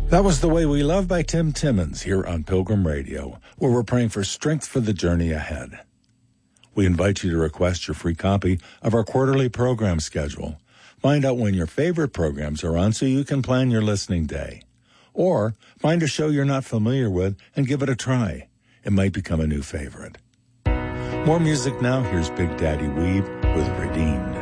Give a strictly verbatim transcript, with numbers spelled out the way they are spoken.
That was The Way We Love by Tim Timmons here on Pilgrim Radio, where we're praying for strength for the journey ahead. We invite you to request your free copy of our quarterly program schedule. Find out when your favorite programs are on so you can plan your listening day. Or find a show you're not familiar with and give it a try. It might become a new favorite. More music now. Here's Big Daddy Weave with Redeemed.